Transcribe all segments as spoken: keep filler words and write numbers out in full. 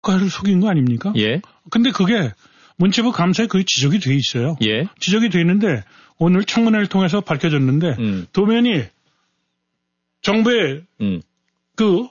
국가를 속인 거 아닙니까? 예. 근데 그게 문체부 감사에 그게 지적이 돼 있어요. 예. 지적이 돼 있는데 오늘 청문회를 통해서 밝혀졌는데 음. 도면이 정부에 음. 그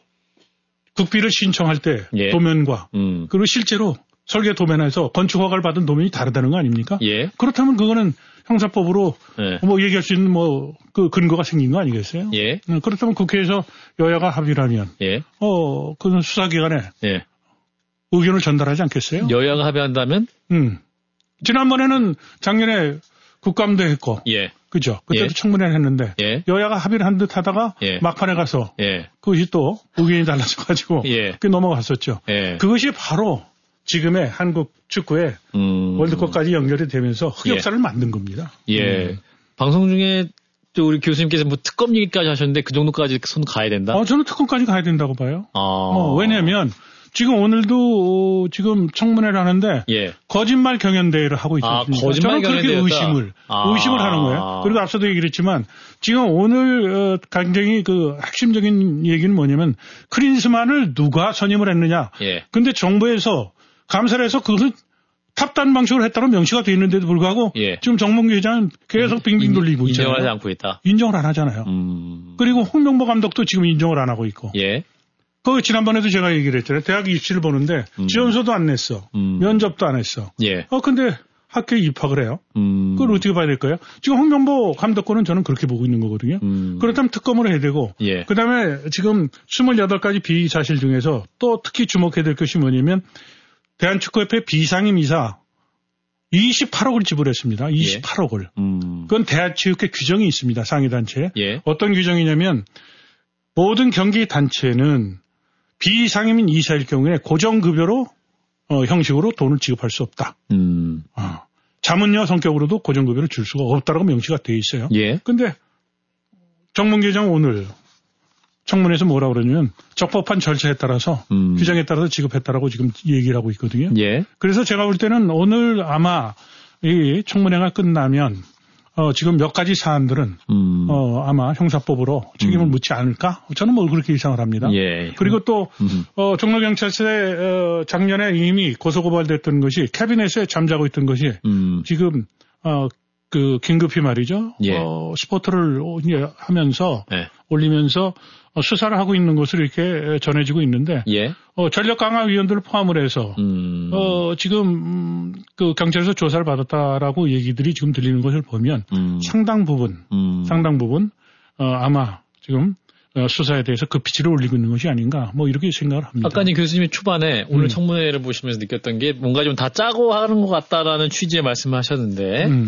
국비를 신청할 때 예. 도면과 음. 그리고 실제로 설계 도면에서 건축 허가를 받은 도면이 다르다는 거 아닙니까? 예. 그렇다면 그거는 형사법으로 예. 뭐 얘기할 수 있는 뭐 그 근거가 생긴 거 아니겠어요? 예. 그렇다면 국회에서 여야가 합의라면 예. 어 그건 수사기관에 예. 의견을 전달하지 않겠어요? 여야가 합의한다면? 음. 지난번에는 작년에 국감도 했고. 예. 그죠? 그때도 예. 청문회를 했는데. 예. 여야가 합의를 한 듯 하다가. 예. 막판에 가서. 예. 그것이 또 의견이 달라져가지고. 예. 그게 넘어갔었죠. 예. 그것이 바로 지금의 한국 축구의 음. 월드컵까지 연결이 되면서 흑역사를 예. 만든 겁니다. 예. 음. 방송 중에 또 우리 교수님께서 뭐 특검 얘기까지 하셨는데 그 정도까지 손 가야 된다? 어, 저는 특검까지 가야 된다고 봐요. 아. 어, 왜냐면 지금 오늘도 어, 지금 청문회를 하는데 예. 거짓말 경연대회를 하고 있습니다. 아, 거짓말 저는 그렇게 경연대회였다. 의심을 아. 의심을 하는 거예요. 그리고 앞서도 얘기를 했지만 지금 오늘 어, 굉장히 그 핵심적인 얘기는 뭐냐면 크린스만을 누가 선임을 했느냐. 예. 근데 정부에서 감사를 해서 그것을 탑단 방식으로 했다고 명시가 돼 있는데도 불구하고 예. 지금 정몽규 회장은 계속 빙빙 돌리고 있잖아요. 인정하지 않고 있다. 인정을 안 하잖아요. 음. 그리고 홍명보 감독도 지금 인정을 안 하고 있고. 예. 그 지난번에도 제가 얘기를 했잖아요. 대학 입시를 보는데 음. 지원서도 안 냈어. 음. 면접도 안 했어. 예. 어 근데 학교에 입학을 해요. 음. 그걸 어떻게 봐야 될까요? 지금 홍명보 감독권은 저는 그렇게 보고 있는 거거든요. 음. 그렇다면 특검을 해야 되고 예. 그다음에 지금 스물여덟 가지 비사실 중에서 또 특히 주목해야 될 것이 뭐냐면 대한축구협회 비상임 이사 이십팔억을 지불했습니다. 이십팔억을. 음. 그건 대한체육회 규정이 있습니다. 상위단체에. 예. 어떤 규정이냐면 모든 경기 단체는 비상임인 이사일 경우에 고정급여로 어, 형식으로 돈을 지급할 수 없다. 음. 어. 자문료 성격으로도 고정급여를 줄 수가 없다라고 명시가 되어 있어요. 예. 근데 정몽규 회장 오늘 청문회에서 뭐라 그러냐면 적법한 절차에 따라서 음. 규정에 따라서 지급했다라고 지금 얘기를 하고 있거든요. 예. 그래서 제가 볼 때는 오늘 아마 이 청문회가 끝나면 어, 지금 몇 가지 사안들은 음. 어, 아마 형사법으로 책임을 음. 묻지 않을까? 저는 뭐 그렇게 예상을 합니다. 예. 그리고 또 음. 어, 종로경찰서에 어, 작년에 이미 고소고발됐던 것이 캐비넷에 잠자고 있던 것이 음. 지금 어, 그 긴급히 말이죠. 예. 어, 스포트를 하면서 예. 올리면서 어, 수사를 하고 있는 것으로 이렇게 전해지고 있는데 예. 어, 전력 강화 위원들을 포함을 해서 음. 어, 지금 음, 그 경찰에서 조사를 받았다라고 얘기들이 지금 들리는 것을 보면 음. 상당 부분 음. 상당 부분 어, 아마 지금 어, 수사에 대해서 급비치를 올리고 있는 것이 아닌가 뭐 이렇게 생각을 합니다. 아까 이 교수님이 초반에 오늘 음. 청문회를 보시면서 느꼈던 게 뭔가 좀 다 짜고 하는 것 같다라는 취지의 말씀을 하셨는데 음.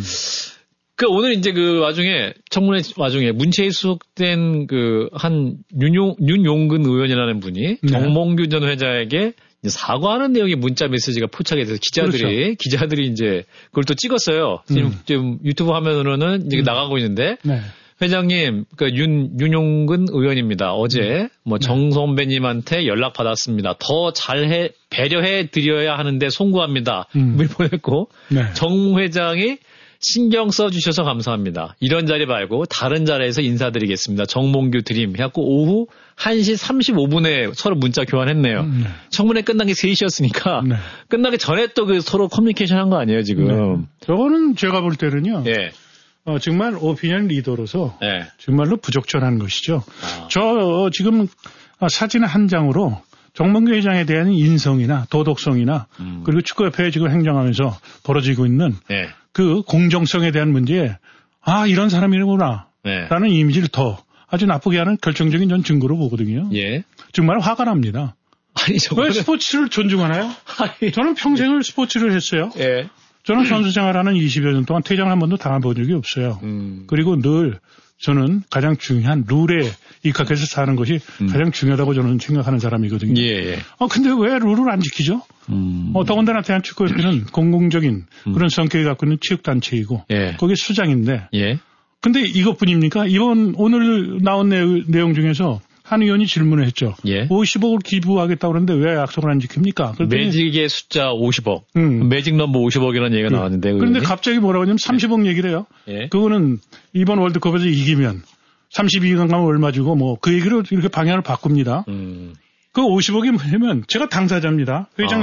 그 오늘 이제 그 와중에 청문회 와중에 문체에 수속된 그 한 윤용 윤용근 의원이라는 분이 네. 정몽규 전 회장에게 이제 사과하는 내용의 문자 메시지가 포착이 돼서 기자들이 그렇죠. 기자들이 이제 그걸 또 찍었어요. 지금, 음. 지금 유튜브 화면으로는 이제 음. 나가고 있는데 네. 회장님, 그 윤, 윤용근 의원입니다. 어제 뭐 정 선배님한테 연락 받았습니다. 더 잘해, 배려해 드려야 하는데 송구합니다. 음. 물 보냈고, 네. 정 회장이 신경 써주셔서 감사합니다. 이런 자리 말고 다른 자리에서 인사드리겠습니다. 정몽규 드림 해갖고 오후 한 시 삼십오 분에 서로 문자 교환했네요. 음, 네. 청문회 끝난 게 세 시였으니까 네. 끝나기 전에 또 그 서로 커뮤니케이션 한 거 아니에요, 지금. 네. 저거는 제가 볼 때는요. 예. 어, 정말 오피니언 리더로서 예. 정말로 부적절한 것이죠. 아. 저 어, 지금 사진 한 장으로 정몽규 회장에 대한 인성이나 도덕성이나 음. 그리고 축구협회에 지금 행정하면서 벌어지고 있는 예. 그 공정성에 대한 문제에 아 이런 사람이구나 네. 라는 이미지를 더 아주 나쁘게 하는 결정적인 전 증거로 보거든요. 예. 정말 화가 납니다. 아니, 왜 저거는. 스포츠를 존중하나요? 아니. 저는 평생을 스포츠를 했어요. 예. 저는 선수 생활하는 이십여 년 동안 퇴장 한 번도 당해본 적이 없어요. 음. 그리고 늘 저는 가장 중요한 룰에 입각해서 사는 것이 음. 가장 중요하다고 저는 생각하는 사람이거든요. 예, 예. 어, 근데 왜 룰을 안 지키죠? 음. 어, 더군다나 대한축구협회는 공공적인 음. 그런 성격을 갖고 있는 체육단체이고, 예. 거기 수장인데, 예. 근데 이것뿐입니까? 이번 오늘 나온 내, 내용 중에서 한 의원이 질문을 했죠. 예. 오십억을 기부하겠다고 그러는데 왜 약속을 안 지킵니까? 그랬더니, 매직의 숫자 오십억. 음. 매직 넘버 오십억이라는 얘기가 나왔는데. 그런데 의원님? 갑자기 뭐라고 하냐면 삼십억 얘기를 해요. 예. 그거는 이번 월드컵에서 이기면 삼십이 강 가면 얼마 주고 뭐 그 얘기로 이렇게 방향을 바꿉니다. 음. 그 오십억이 뭐냐면 제가 당사자입니다. 회장